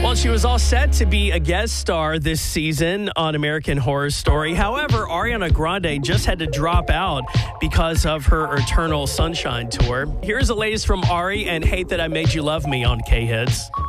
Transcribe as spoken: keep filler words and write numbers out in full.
Well, she was all set to be a guest star this season on American Horror Story. However, Ariana Grande just had to drop out because of her Eternal Sunshine tour. Here's the latest from Ari and Hate That I Made You Love Me on K-Hits.